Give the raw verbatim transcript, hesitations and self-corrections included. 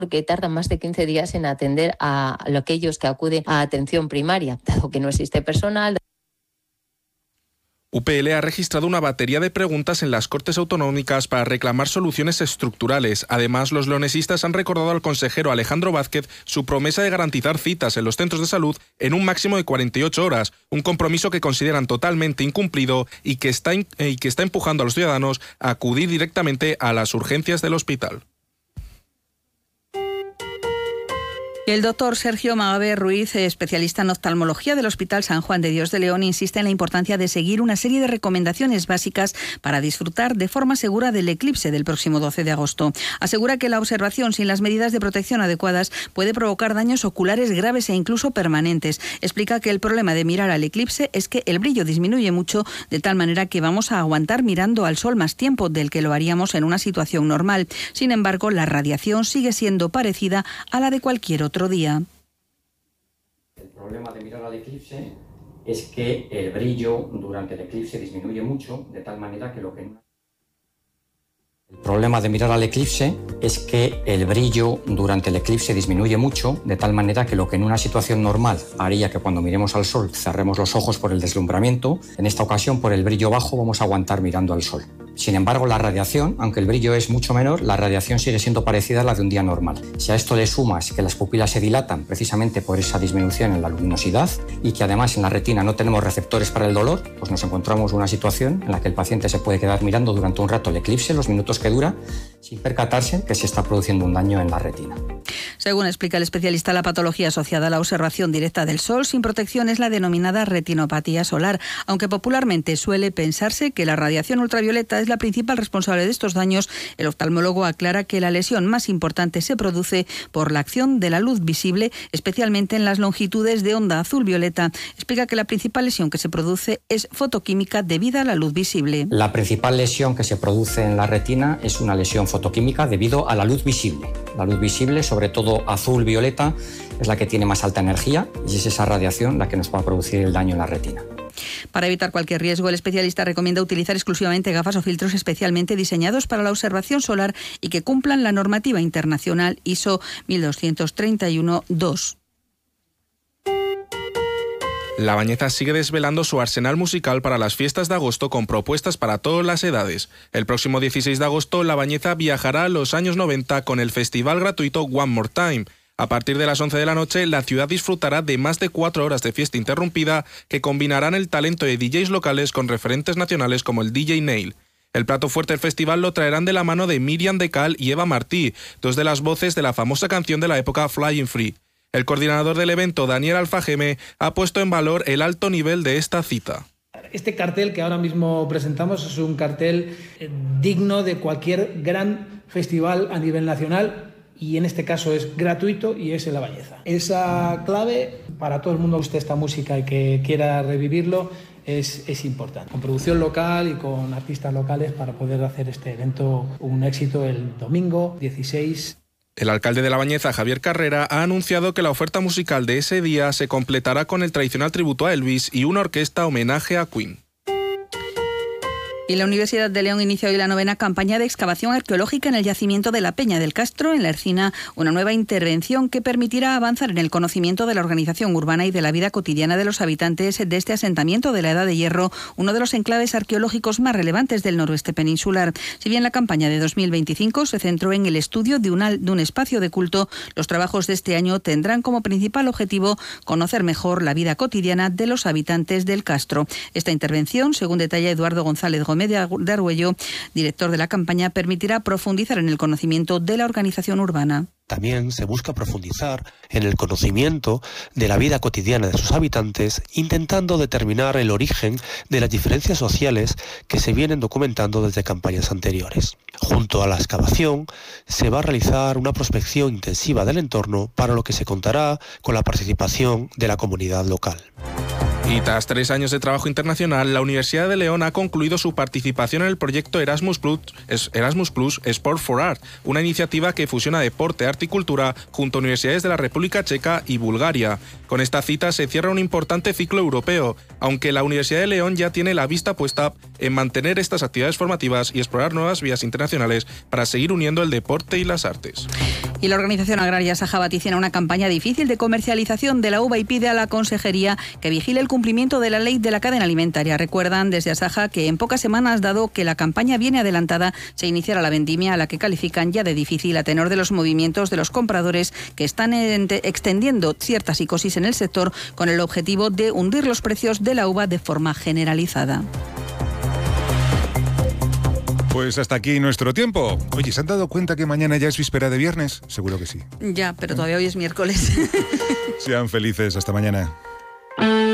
porque tardan más de quince días en atender a aquellos que acuden a atención primaria, dado que no existe personal. U P L ha registrado una batería de preguntas en las Cortes Autonómicas para reclamar soluciones estructurales. Además, los leonesistas han recordado al consejero Alejandro Vázquez su promesa de garantizar citas en los centros de salud en un máximo de cuarenta y ocho horas, un compromiso que consideran totalmente incumplido y que está, y que está empujando a los ciudadanos a acudir directamente a las urgencias del hospital. El doctor Sergio Magabe Ruiz, especialista en oftalmología del Hospital San Juan de Dios de León, insiste en la importancia de seguir una serie de recomendaciones básicas para disfrutar de forma segura del eclipse del próximo doce de agosto. Asegura que la observación sin las medidas de protección adecuadas puede provocar daños oculares graves e incluso permanentes. Explica que el problema de mirar al eclipse es que el brillo disminuye mucho, de tal manera que vamos a aguantar mirando al sol más tiempo del que lo haríamos en una situación normal. Sin embargo, la radiación sigue siendo parecida a la de cualquier otro día. El problema de mirar al eclipse es que el brillo durante el eclipse disminuye mucho, de tal manera que lo que... El problema de mirar al eclipse es que el brillo durante el eclipse disminuye mucho, de tal manera que lo que en una situación normal haría que cuando miremos al sol cerremos los ojos por el deslumbramiento, en esta ocasión por el brillo bajo vamos a aguantar mirando al sol. Sin embargo, la radiación, aunque el brillo es mucho menor, la radiación sigue siendo parecida a la de un día normal. Si a esto le sumas que las pupilas se dilatan precisamente por esa disminución en la luminosidad y que además en la retina no tenemos receptores para el dolor, pues nos encontramos en una situación en la que el paciente se puede quedar mirando durante un rato el eclipse, los minutos que dura, sin percatarse que se está produciendo un daño en la retina. Según explica el especialista, la patología asociada a la observación directa del sol sin protección es la denominada retinopatía solar, aunque popularmente suele pensarse que la radiación ultravioleta es la principal responsable de estos daños. El oftalmólogo aclara que la lesión más importante se produce por la acción de la luz visible, especialmente en las longitudes de onda azul-violeta. Explica que la principal lesión que se produce es fotoquímica debida a la luz visible. La principal lesión que se produce en la retina es una lesión fotoquímica debido a la luz visible. La luz visible, sobre todo azul-violeta, es la que tiene más alta energía y es esa radiación la que nos va a producir el daño en la retina. Para evitar cualquier riesgo, el especialista recomienda utilizar exclusivamente gafas o filtros especialmente diseñados para la observación solar y que cumplan la normativa internacional I S O mil doscientos treinta y uno dos. La Bañeza sigue desvelando su arsenal musical para las fiestas de agosto con propuestas para todas las edades. El próximo dieciséis de agosto, La Bañeza viajará a los años noventa con el festival gratuito One More Time. A partir de las once de la noche, la ciudad disfrutará de más de cuatro horas de fiesta interrumpida que combinarán el talento de D Js locales con referentes nacionales como el D J Nail. El plato fuerte del festival lo traerán de la mano de Miriam Decal y Eva Martí, dos de las voces de la famosa canción de la época Flying Free. El coordinador del evento, Daniel Alfageme, ha puesto en valor el alto nivel de esta cita. Este cartel que ahora mismo presentamos es un cartel digno de cualquier gran festival a nivel nacional y en este caso es gratuito y es en La Bañeza. Esa clave para todo el mundo que guste esta música y que quiera revivirlo es, es importante. Con producción local y con artistas locales para poder hacer este evento un éxito el domingo dieciséis. El alcalde de La Bañeza, Javier Carrera, ha anunciado que la oferta musical de ese día se completará con el tradicional tributo a Elvis y una orquesta homenaje a Queen. Y la Universidad de León inicia hoy la novena campaña de excavación arqueológica en el yacimiento de la Peña del Castro, en la Ercina, una nueva intervención que permitirá avanzar en el conocimiento de la organización urbana y de la vida cotidiana de los habitantes de este asentamiento de la Edad de Hierro, uno de los enclaves arqueológicos más relevantes del noroeste peninsular. Si bien la campaña de dos mil veinticinco se centró en el estudio de, una, de un espacio de culto, los trabajos de este año tendrán como principal objetivo conocer mejor la vida cotidiana de los habitantes del Castro. Esta intervención, según detalla Eduardo González Gómez de Argüello, director de la campaña, permitirá profundizar en el conocimiento de la organización urbana. También se busca profundizar en el conocimiento de la vida cotidiana de sus habitantes, intentando determinar el origen de las diferencias sociales que se vienen documentando desde campañas anteriores. Junto a la excavación, se va a realizar una prospección intensiva del entorno, para lo que se contará con la participación de la comunidad local. Y tras tres años de trabajo internacional, la Universidad de León ha concluido su participación en el proyecto Erasmus Plus, Erasmus Plus Sport for Art, una iniciativa que fusiona deporte, arte y cultura junto a universidades de la República Checa y Bulgaria. Con esta cita se cierra un importante ciclo europeo, aunque la Universidad de León ya tiene la vista puesta en mantener estas actividades formativas y explorar nuevas vías internacionales para seguir uniendo el deporte y las artes. Y la organización agraria Saja vaticina una campaña difícil de comercialización de la uva y pide a la Consejería que vigile el cumplimiento de la ley de la cadena alimentaria. Recuerdan desde Asaja que en pocas semanas, dado que la campaña viene adelantada, se iniciará la vendimia, a la que califican ya de difícil a tenor de los movimientos de los compradores que están extendiendo cierta psicosis en el sector con el objetivo de hundir los precios de la uva de forma generalizada. Pues hasta aquí nuestro tiempo. Oye, ¿se han dado cuenta que mañana ya es víspera de viernes? Seguro que sí. Ya, pero todavía hoy es miércoles. Sean felices. Hasta mañana.